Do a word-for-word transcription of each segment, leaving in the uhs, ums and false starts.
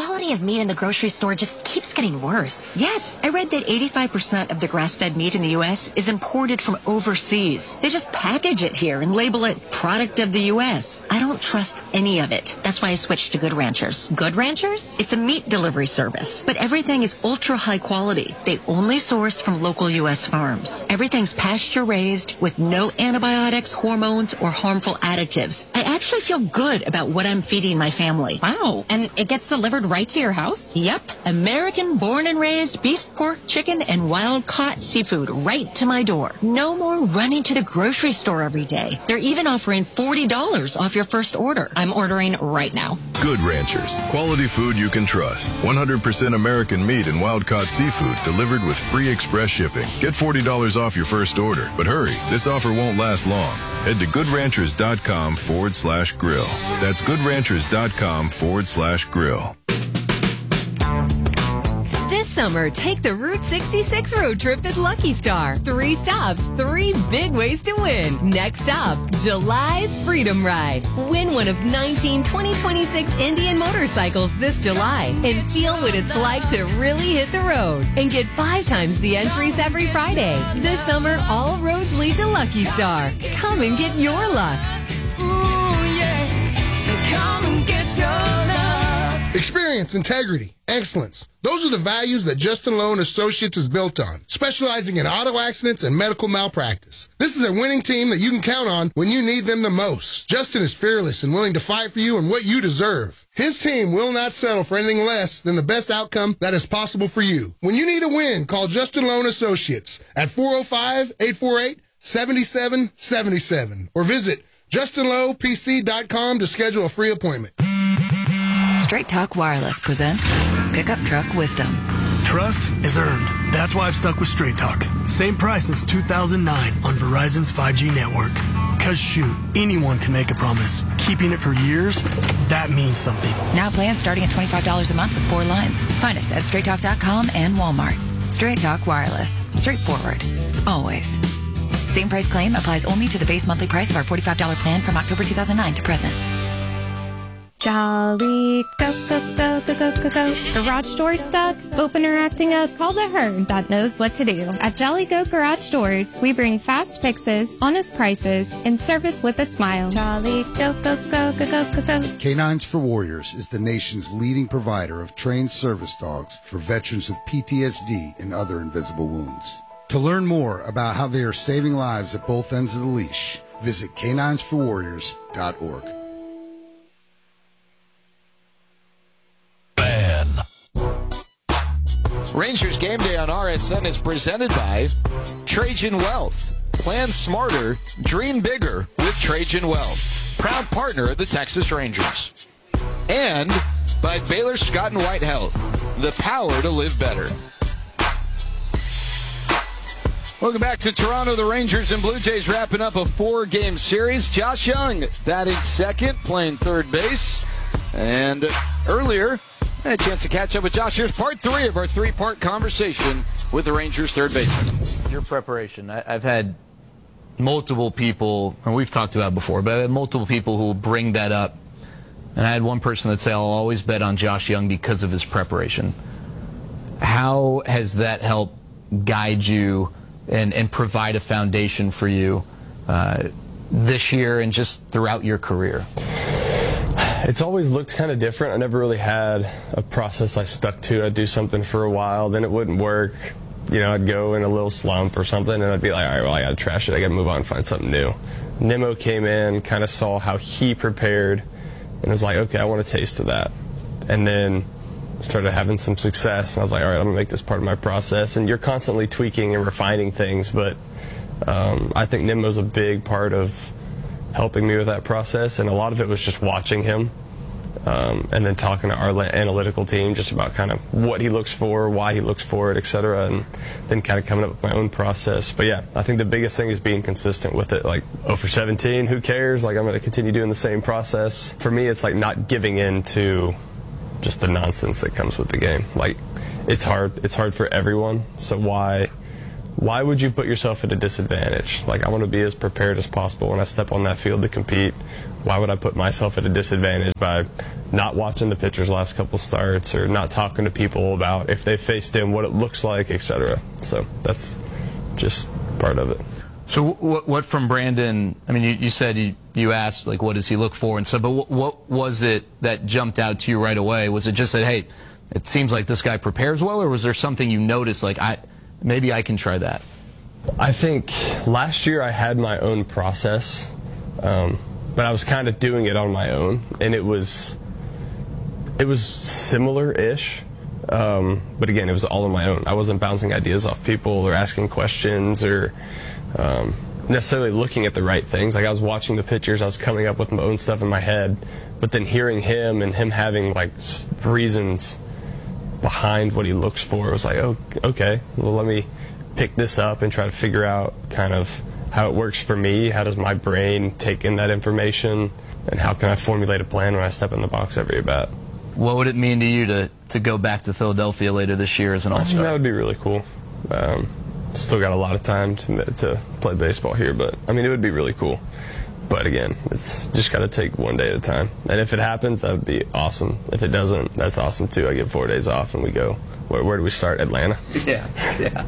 quality of meat in the grocery store just keeps getting worse. Yes, I read that eighty-five percent of the grass-fed meat in the U S is imported from overseas. They just package it here and label it product of the U S. I don't trust any of it. That's why I switched to Good Ranchers. Good Ranchers? It's a meat delivery service, but everything is ultra high quality. They only source from local U S farms. Everything's pasture raised with no antibiotics, hormones, or harmful additives. I actually feel good about what I'm feeding my family. Wow. And it gets delivered right to your house? Yep. American born and raised beef, pork, chicken, and wild caught seafood right to my door. No more running to the grocery store every day. They're even offering forty dollars off your first order. I'm ordering right now. Good Ranchers. Quality food you can trust. one hundred percent American meat and wild caught seafood delivered with free express shipping. Get forty dollars off your first order. But hurry, this offer won't last long. Head to goodranchers.com forward slash grill. That's goodranchers.com forward slash grill. This summer, take the Route sixty-six road trip at Lucky Star. Three stops, three big ways to win. Next stop, July's Freedom Ride. Win one of nineteen twenty twenty-six Indian motorcycles this July and feel what it's like to really hit the road. And get five times the entries every Friday. This summer, all roads lead to Lucky Star. Come and get your luck. Ooh, yeah. Come and get your luck. Experience, integrity, excellence. Those are the values that Justin Lowe and Associates is built on, specializing in auto accidents and medical malpractice. This is a winning team that you can count on when you need them the most. Justin is fearless and willing to fight for you and what you deserve. His team will not settle for anything less than the best outcome that is possible for you. When you need a win, call Justin Lowe and Associates at four oh five, eight four eight, seven seven seven seven or visit justin lowe p c dot com to schedule a free appointment. Straight Talk Wireless presents Pickup Truck Wisdom. Trust is earned. That's why I've stuck with Straight Talk. Same price since two thousand nine on Verizon's five G network. Cause shoot, anyone can make a promise. Keeping it for years, that means something. Now plans starting at twenty-five dollars a month with four lines. Find us at straight talk dot com and Walmart. Straight Talk Wireless. Straightforward. Always. Same price claim applies only to the base monthly price of our forty-five dollars plan from October two thousand nine to present. Jolly, go, go, go, go, go, go, go. Garage door stuck? Open or acting up? Call the herd that knows what to do. At Jolly Go Garage Doors, we bring fast fixes, honest prices, and service with a smile. Jolly, go, go, go, go, go, go, go. Canines for Warriors is the nation's leading provider of trained service dogs for veterans with P T S D and other invisible wounds. To learn more about how they are saving lives at both ends of the leash, visit canines for warriors dot org. Rangers Game Day on R S N is presented by Trajan Wealth. Plan smarter, dream bigger with Trajan Wealth. Proud partner of the Texas Rangers. And by Baylor Scott and White Health. The power to live better. Welcome back to Toronto. The Rangers and Blue Jays wrapping up a four-game series. Josh Young batting second, playing third base. And earlier, I had a chance to catch up with Josh. Here's part three of our three-part conversation with the Rangers third baseman. Your preparation. I, I've had multiple people, and we've talked about it before, but I've had multiple people who will bring that up. And I had one person that said, I'll always bet on Josh Young because of his preparation. How has that helped guide you and, and provide a foundation for you uh, this year and just throughout your career? It's always looked kind of different. I never really had a process I stuck to. I'd do something for a while, then it wouldn't work. You know, I'd go in a little slump or something, and I'd be like, all right, well, I got to trash it. I got to move on and find something new. Nimmo came in, kind of saw how he prepared, and was like, okay, I want a taste of that. And then started having some success, and I was like, all right, I'm going to make this part of my process. And you're constantly tweaking and refining things, but um, I think Nimmo's a big part of helping me with that process, and a lot of it was just watching him um, and then talking to our analytical team just about kind of what he looks for, why he looks for it, et cetera, and then kind of coming up with my own process. But yeah, I think the biggest thing is being consistent with it. Like, oh for seventeen, who cares? Like, I'm going to continue doing the same process. For me, it's like not giving in to just the nonsense that comes with the game. Like, it's hard. It's hard for everyone, so why... Why would you put yourself at a disadvantage? Like, I want to be as prepared as possible when I step on that field to compete. Why would I put myself at a disadvantage by not watching the pitchers last couple starts or not talking to people about if they faced him, what it looks like, et cetera. So that's just part of it. So what, what from Brandon, I mean, you, you said you, you asked, like, what does he look for and stuff, but what, what was it that jumped out to you right away? Was it just that, hey, it seems like this guy prepares well, or was there something you noticed, like, I maybe I can try that? I think last year I had my own process, um, but I was kind of doing it on my own, and it was it was similar-ish, um, but again, it was all on my own. I wasn't bouncing ideas off people or asking questions or um, necessarily looking at the right things. Like, I was watching the pictures, I was coming up with my own stuff in my head, but then hearing him and him having like reasons behind what he looks for, it was like, oh, okay, well, let me pick this up and try to figure out kind of how it works for me. How does my brain take in that information, and how can I formulate a plan when I step in the box every at bat? What would it mean to you to, to go back to Philadelphia later this year as an all-star? I think that would be really cool. Um, still got a lot of time to, to play baseball here, but I mean, it would be really cool. But again, it's just got to take one day at a time. And if it happens, that would be awesome. If it doesn't, that's awesome too. I get four days off and we go. Where, where do we start? Atlanta? Yeah, yeah.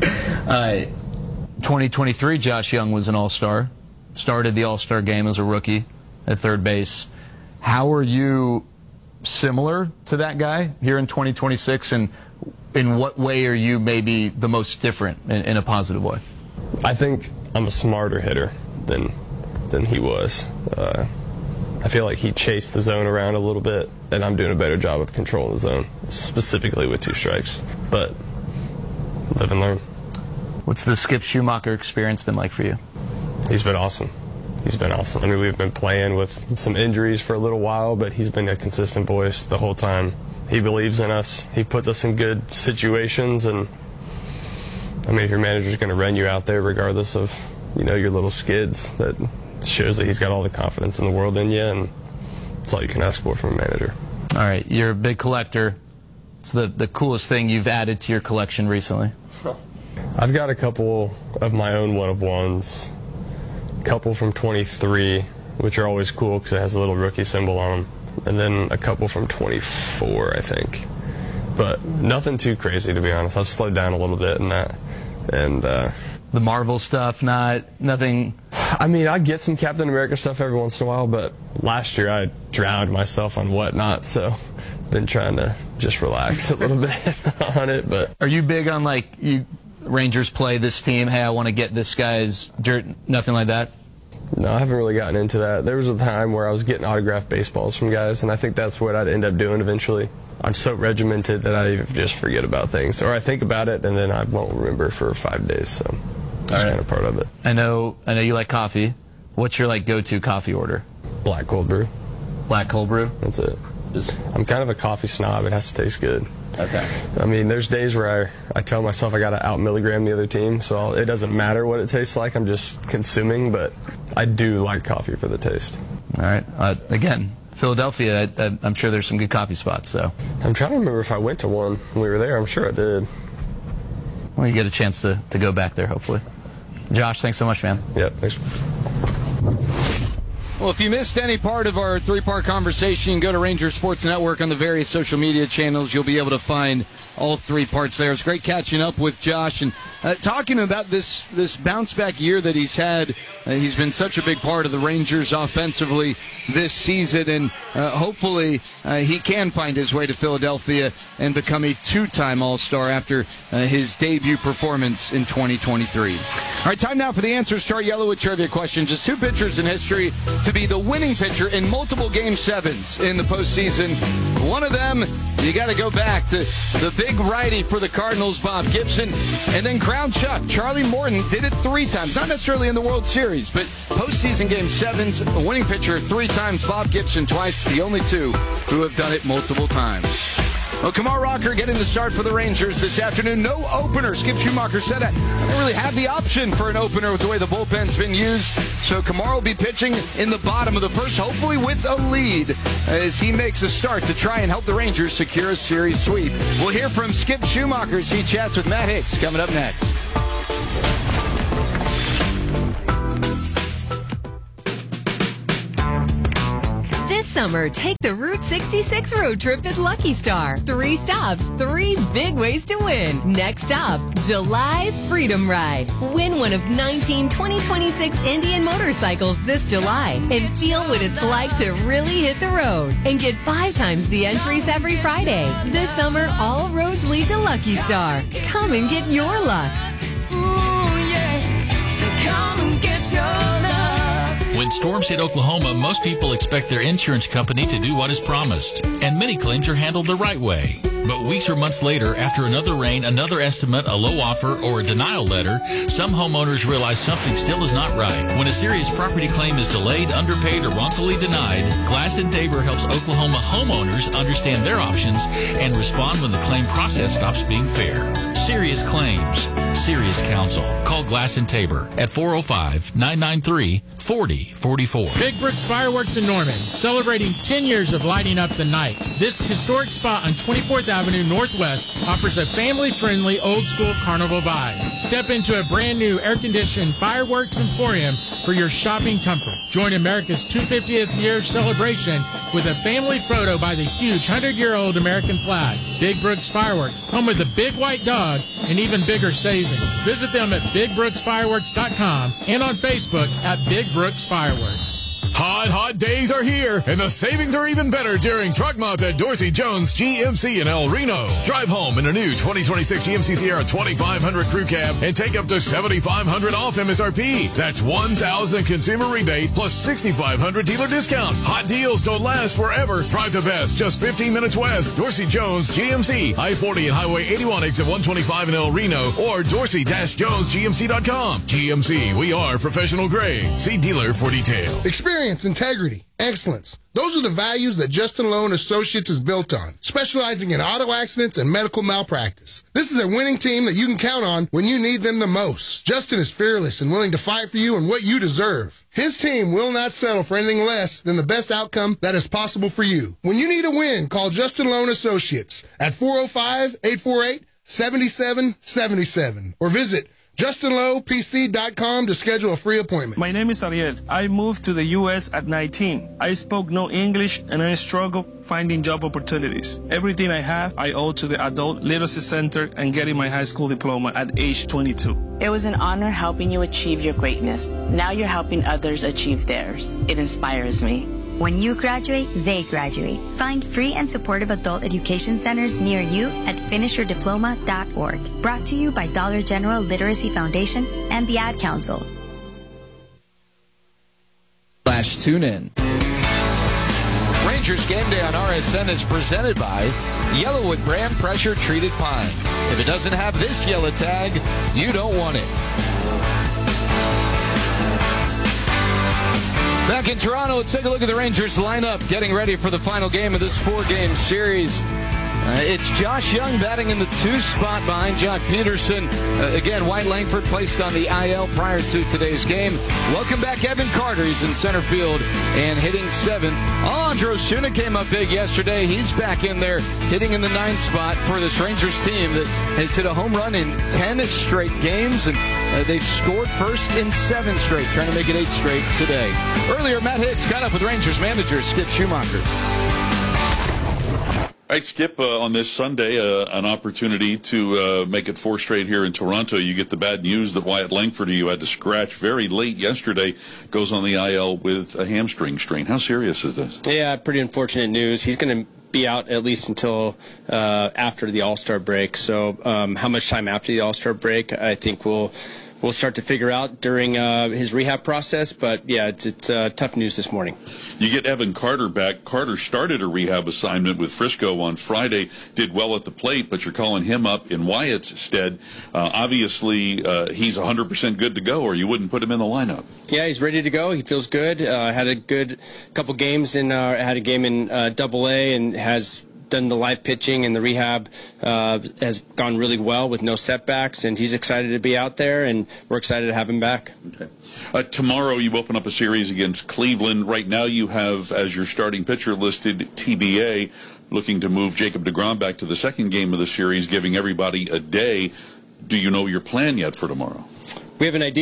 Uh, twenty twenty-three, Josh Jung was an all-star. Started the all-star game as a rookie at third base. How are you similar to that guy here in twenty twenty-six, and in what way are you maybe the most different in, in a positive way? I think I'm a smarter hitter than than he was. Uh, I feel like he chased the zone around a little bit, and I'm doing a better job of controlling the zone, specifically with two strikes. But live and learn. What's the Skip Schumacher experience been like for you? He's been awesome. He's been awesome. I mean, we've been playing with some injuries for a little while, but he's been a consistent voice the whole time. He believes in us. He puts us in good situations, and I mean, if your manager's going to run you out there regardless of, you know, your little skids, that shows that he's got all the confidence in the world in you, and that's all you can ask for from a manager. All right, you're a big collector. It's the, the coolest thing you've added to your collection recently. I've got a couple of my own one-of-ones, a couple from twenty-three, which are always cool because it has a little rookie symbol on them, and then a couple from twenty-four, I think. But nothing too crazy, to be honest. I've slowed down a little bit in that. And uh, the Marvel stuff, not nothing. I mean, I get some Captain America stuff every once in a while, but last year I drowned myself on whatnot, so I've been trying to just relax a little bit on it. But are you big on, like, you Rangers play this team, hey, I want to get this guy's dirt, nothing like that? No, I haven't really gotten into that. There was a time where I was getting autographed baseballs from guys, and I think that's what I'd end up doing eventually. I'm so regimented that I just forget about things, or I think about it and then I won't remember for five days. So that's kind of part of it. I know. I know you like coffee. What's your like go-to coffee order? Black cold brew. Black cold brew. That's it. Just I'm kind of a coffee snob. It has to taste good. Okay. I mean, there's days where I, I tell myself I got to out milligram the other team, so I'll, it doesn't matter what it tastes like. I'm just consuming, but I do like coffee for the taste. All right. Uh, again, Philadelphia, I, I, I'm sure there's some good coffee spots. So I'm trying to remember if I went to one when we were there. I'm sure I did. Well, you get a chance to, to go back there, hopefully. Josh, thanks so much, man. Yep, thanks. Well, if you missed any part of our three-part conversation, go to Rangers Sports Network on the various social media channels. You'll be able to find all three parts there. It's great catching up with Josh and uh, talking about this this bounce-back year that he's had. Uh, he's been such a big part of the Rangers offensively this season, and uh, hopefully uh, he can find his way to Philadelphia and become a two-time All-Star after uh, his debut performance in twenty twenty-three. All right, time now for the answers to our Yellowwood trivia question. Just two pitchers in history to be the winning pitcher in multiple game sevens in the postseason. One of them, you got to go back to the big righty for the Cardinals, Bob Gibson, and then Crown Chuck, Charlie Morton, did it three times. Not necessarily in the World Series, but postseason game sevens, a winning pitcher three times, Bob Gibson twice, the only two who have done it multiple times. Well, Kumar Rocker getting the start for the Rangers this afternoon. No opener. Skip Schumacher said I don't really have the option for an opener with the way the bullpen's been used. So Kumar will be pitching in the bottom of the first, hopefully with a lead, as he makes a start to try and help the Rangers secure a series sweep. We'll hear from Skip Schumacher as he chats with Matt Hicks coming up next. This summer, take the Route sixty-six road trip at Lucky Star. Three stops, three big ways to win. Next stop, July's Freedom Ride. Win one of nineteen twenty twenty-six Indian motorcycles this July and feel what it's like to really hit the road and get five times the entries every Friday. This summer, all roads lead to Lucky Star. Come and get your luck. When storms hit Oklahoma, most people expect their insurance company to do what is promised, and many claims are handled the right way. But weeks or months later, after another rain, another estimate, a low offer, or a denial letter, some homeowners realize something still is not right. When a serious property claim is delayed, underpaid, or wrongfully denied, Glass and Tabor helps Oklahoma homeowners understand their options and respond when the claim process stops being fair. Serious claims, serious counsel. Call Glass and Tabor at four oh five, nine nine three, four oh four four. Big Brooks Fireworks in Norman, celebrating ten years of lighting up the night. This historic spot on twenty-fourth Avenue Northwest offers a family-friendly, old-school carnival vibe. Step into a brand-new air-conditioned fireworks emporium for your shopping comfort. Join America's two hundred fiftieth year celebration with a family photo by the huge hundred-year-old American flag. Big Brooks Fireworks, home of the big white dog and even bigger savings. Visit them at big brooks fireworks dot com and on Facebook at Big Brooks Fireworks. Hot, hot days are here, and the savings are even better during Truck Month at Dorsey Jones G M C in El Reno. Drive home in a new twenty twenty-six G M C Sierra twenty-five hundred Crew Cab and take up to seventy-five hundred dollars off M S R P. That's one thousand dollars consumer rebate plus sixty-five hundred dollars dealer discount. Hot deals don't last forever. Drive the best, just fifteen minutes west. Dorsey Jones G M C, I forty and Highway eighty-one, exit one twenty-five in El Reno, or dorsey dash jones g m c dot com. G M C, we are professional grade. See dealer for details. Experience, integrity, excellence. Those are the values that Justin Lowe and Associates is built on, specializing in auto accidents and medical malpractice. This is a winning team that you can count on when you need them the most. Justin is fearless and willing to fight for you and what you deserve. His team will not settle for anything less than the best outcome that is possible for you. When you need a win, call Justin Lowe and Associates at four oh five, eight four eight, seven seven seven seven or visit justin lowe p c dot com to schedule a free appointment. My name is Ariel. I moved to the U S at nineteen. I spoke no English and I struggled finding job opportunities. Everything I have, I owe to the Adult Literacy Center and getting my high school diploma at age twenty-two. It was an honor helping you achieve your greatness. Now you're helping others achieve theirs. It inspires me. When you graduate, they graduate. Find free and supportive adult education centers near you at finish your diploma dot org. Brought to you by Dollar General Literacy Foundation and the Ad Council. Slash tune in. Rangers Game Day on R S N is presented by Yellowwood brand pressure treated pine. If it doesn't have this yellow tag, you don't want it. Back in Toronto, let's take a look at the Rangers lineup getting ready for the final game of this four-game series. Uh, it's Josh Young batting in the two spot behind John Peterson. Uh, again, Wyatt Langford placed on the I L prior to today's game. Welcome back Evan Carter. He's in center field and hitting seventh. Alejandro Osuna came up big yesterday. He's back in there hitting in the ninth spot for this Rangers team that has hit a home run in ten straight games, and uh, they've scored first in seven straight, trying to make it eight straight today. Earlier, Matt Hicks got up with Rangers manager Skip Schumacher. All right, Skip, uh, on this Sunday, uh, an opportunity to uh, make it four straight here in Toronto. You get the bad news that Wyatt Langford, who you had to scratch very late yesterday, goes on the I L with a hamstring strain. How serious is this? Yeah, pretty unfortunate news. He's going to be out at least until uh, after the All-Star break. So um, how much time after the All-Star break, I think we'll we'll start to figure out during uh, his rehab process. But, yeah, it's, it's uh, tough news this morning. You get Evan Carter back. Carter started a rehab assignment with Frisco on Friday, did well at the plate, but you're calling him up in Wyatt's stead. Uh, obviously, uh, he's one hundred percent good to go, or you wouldn't put him in the lineup. Yeah, he's ready to go. He feels good. Uh, had a good couple games in, uh, had a game in uh, Double A and has done the live pitching, and the rehab uh, has gone really well with no setbacks, and he's excited to be out there, and we're excited to have him back. Okay. Uh, tomorrow you open up a series against Cleveland. Right now you have, as your starting pitcher listed, T B A, looking to move Jacob deGrom back to the second game of the series, giving everybody a day. Do you know your plan yet for tomorrow? We have an idea.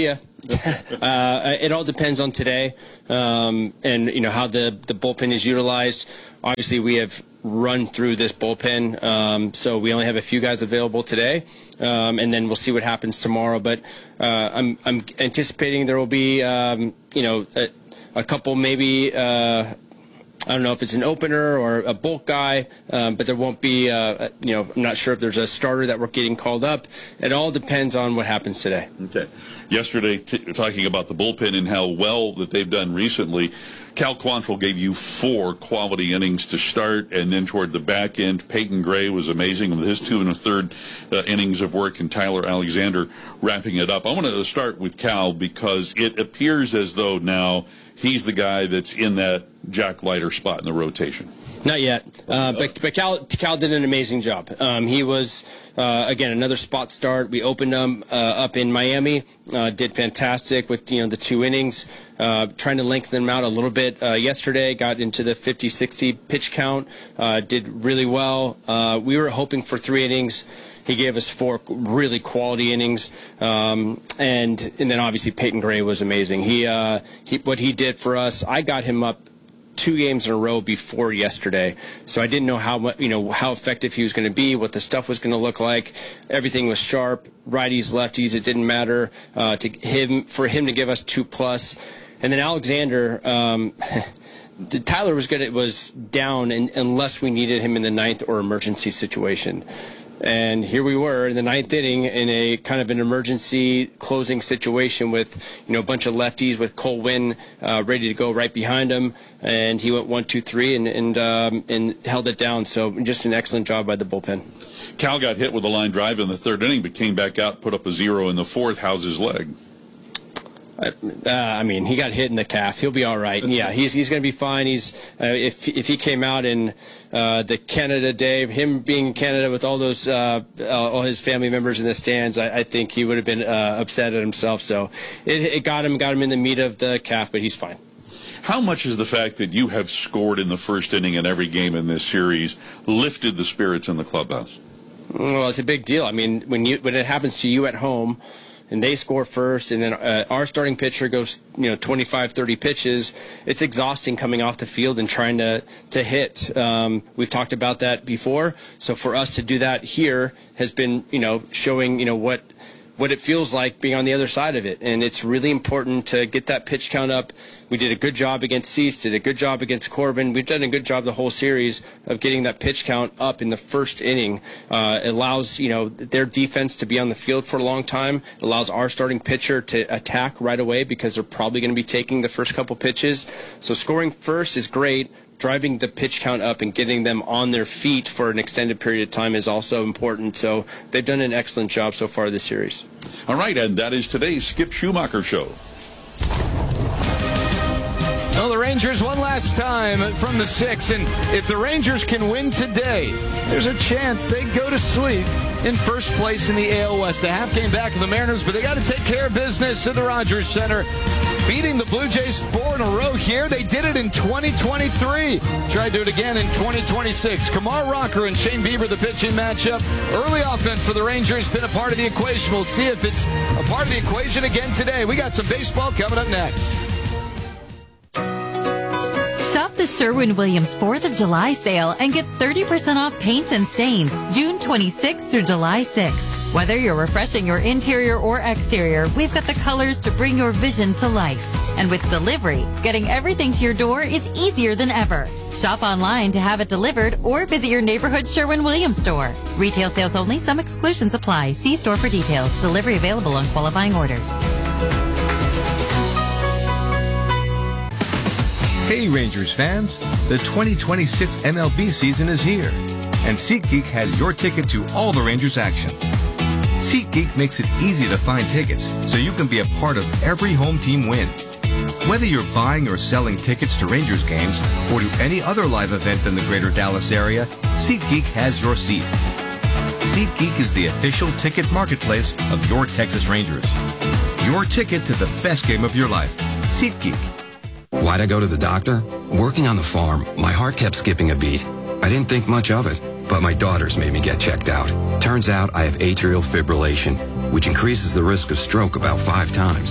uh, it all depends on today, um, and you know how the the bullpen is utilized. Obviously, we have run through this bullpen, um, so we only have a few guys available today, um, and then we'll see what happens tomorrow. But uh, I'm I'm anticipating there will be um, you know a, a couple maybe. Uh, I don't know if it's an opener or a bulk guy, um, but there won't be, uh, you know, I'm not sure if there's a starter that we're getting called up. It all depends on what happens today. Okay. Yesterday, t- talking about the bullpen and how well that they've done recently, Cal Quantrill gave you four quality innings to start, and then toward the back end, Peyton Gray was amazing with his two and a third uh, innings of work, and Tyler Alexander wrapping it up. I want to start with Cal because it appears as though now he's the guy that's in that Jack Leiter spot in the rotation. Not yet, uh, but, but Cal, Cal did an amazing job. Um, he was, uh, again, another spot start. We opened him uh, up in Miami, uh, did fantastic with, you know, the two innings, uh, trying to lengthen them out a little bit uh, yesterday, got into the fifty sixty pitch count, uh, did really well. Uh, we were hoping for three innings. He gave us four really quality innings, um, and and then obviously Peyton Gray was amazing. He, uh, he what he did for us, I got him up two games in a row before yesterday, so I didn't know how much, you know, how effective he was going to be, what the stuff was going to look like. Everything was sharp, righties, lefties, it didn't matter. Uh, to him, for him to give us two plus, and then Alexander. Um, Tyler was good. It was down, in, unless we needed him in the ninth or emergency situation. And here we were in the ninth inning in a kind of an emergency closing situation with, you know, a bunch of lefties with Cole Winn uh, ready to go right behind him. And he went one, two, three and and, um, and held it down. So just an excellent job by the bullpen. Cal got hit with a line drive in the third inning, but came back out, put up a zero in the fourth. How's his leg? Uh, I mean, he got hit in the calf. He'll be all right. Yeah, he's he's going to be fine. He's uh, if if he came out in uh, the Canada Day, him being in Canada with all those uh, all his family members in the stands, I, I think he would have been uh, upset at himself. So it, it got him got him in the meat of the calf, but he's fine. How much is the fact that you have scored in the first inning in every game in this series lifted the spirits in the clubhouse? Well, it's a big deal. I mean, when you when it happens to you at home, and they score first, and then uh, our starting pitcher goes, you know, twenty-five, thirty pitches, it's exhausting coming off the field and trying to, to hit. Um, we've talked about that before. So for us to do that here has been, you know, showing, you know, what what it feels like being on the other side of it. And it's really important to get that pitch count up. We did a good job against Cease, did a good job against Corbin. We've done a good job the whole series of getting that pitch count up in the first inning. Uh, it allows, you know, their defense to be on the field for a long time. It allows our starting pitcher to attack right away because they're probably going to be taking the first couple pitches. So scoring first is great. Driving the pitch count up and getting them on their feet for an extended period of time is also important. So they've done an excellent job so far this series. All right, and that is today's Skip Schumacher Show. Well, the Rangers one last time from the six, and if the Rangers can win today, there's a chance they go to sleep in first place in the A L West. A half game back of the Mariners, but they got to take care of business at the Rogers Center. Beating the Blue Jays four in a row here. They did it in twenty twenty-three. Try to do it again in twenty twenty-six. Kumar Rocker and Shane Bieber, the pitching matchup. Early offense for the Rangers, been a part of the equation. We'll see if it's a part of the equation again today. We got some baseball coming up next. Shop the Sherwin-Williams fourth of July sale and get thirty percent off paints and stains June twenty-sixth through July sixth. Whether you're refreshing your interior or exterior, we've got the colors to bring your vision to life. And with delivery, getting everything to your door is easier than ever. Shop online to have it delivered or visit your neighborhood Sherwin-Williams store. Retail sales only. Some exclusions apply. See store for details. Delivery available on qualifying orders. Hey Rangers fans, the twenty twenty-six M L B season is here, and SeatGeek has your ticket to all the Rangers action. SeatGeek makes it easy to find tickets so you can be a part of every home team win. Whether you're buying or selling tickets to Rangers games or to any other live event in the greater Dallas area, SeatGeek has your seat. SeatGeek is the official ticket marketplace of your Texas Rangers. Your ticket to the best game of your life. SeatGeek. Why'd I go to the doctor? Working on the farm, my heart kept skipping a beat. I didn't think much of it, but my daughters made me get checked out. Turns out I have atrial fibrillation, which increases the risk of stroke about five times.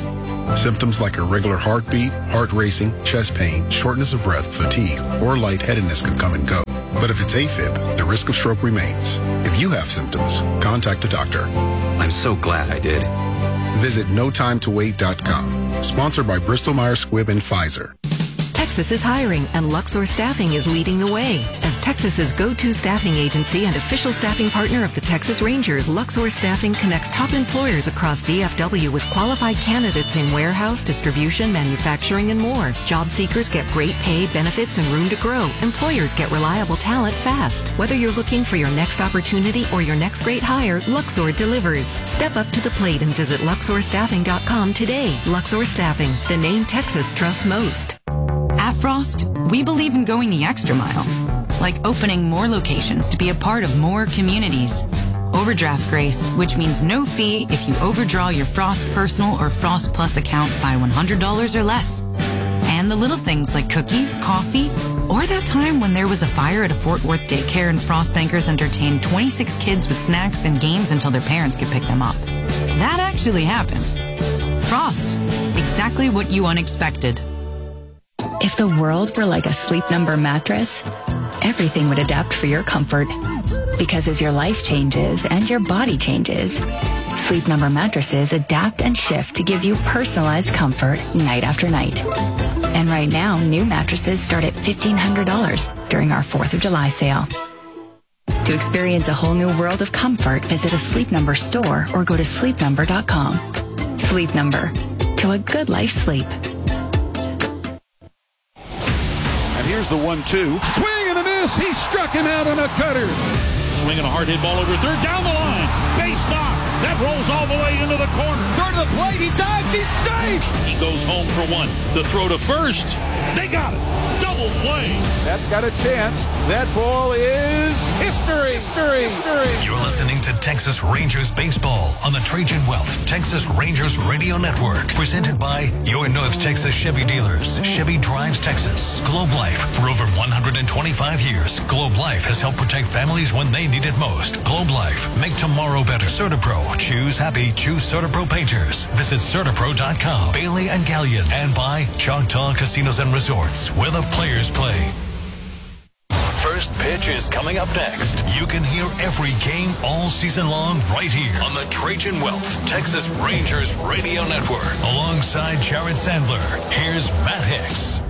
Symptoms like irregular heartbeat, heart racing, chest pain, shortness of breath, fatigue, or lightheadedness can come and go. But if it's AFib, the risk of stroke remains. If you have symptoms, contact a doctor. I'm so glad I did. Visit no time to wait dot com. Sponsored by Bristol-Myers Squibb and Pfizer. Texas is hiring, and Luxor Staffing is leading the way. As Texas's go-to staffing agency and official staffing partner of the Texas Rangers, Luxor Staffing connects top employers across D F W with qualified candidates in warehouse, distribution, manufacturing, and more. Job seekers get great pay, benefits, and room to grow. Employers get reliable talent fast. Whether you're looking for your next opportunity or your next great hire, Luxor delivers. Step up to the plate and visit Luxor Staffing dot com today. Luxor Staffing, the name Texas trusts most. At Frost, we believe in going the extra mile, like opening more locations to be a part of more communities. Overdraft grace, which means no fee if you overdraw your Frost Personal or Frost Plus account by one hundred dollars or less. And the little things like cookies, coffee, or that time when there was a fire at a Fort Worth daycare and Frost Bankers entertained twenty-six kids with snacks and games until their parents could pick them up. That actually happened. Frost, exactly what you unexpected. If the world were like a Sleep Number mattress, everything would adapt for your comfort. Because as your life changes and your body changes, Sleep Number mattresses adapt and shift to give you personalized comfort night after night. And right now, new mattresses start at fifteen hundred dollars during our fourth of July sale. To experience a whole new world of comfort, visit a Sleep Number store or go to sleep number dot com. Sleep Number. To a good life sleep. Here's the one two. Swing and a miss. He struck him out on a cutter. Swinging a hard hit ball over third. Down the line. Base stop. That rolls all the way into the corner. Third to the plate. He dives. He's safe. He goes home for one. The throw to first. They got it. Double play. That's got a chance. That ball is history. History. History. You're listening to Texas Rangers Baseball on the Trajan Wealth Texas Rangers Radio Network. Presented by your North Texas Chevy dealers. Chevy drives Texas. Globe Life. For over one hundred twenty-five years, Globe Life has helped protect families when they need it most. Globe Life. Make tomorrow better. CertaPro. Choose happy. Choose CertaPro painters. Visit CertaPro dot com. Bailey and Gallion. And by Choctaw Casinos and Resorts, where the players play. First pitch is coming up next. You can hear every game all season long right here on the Trajan Wealth Texas Rangers Radio Network. Alongside Jared Sandler, here's Matt Hicks.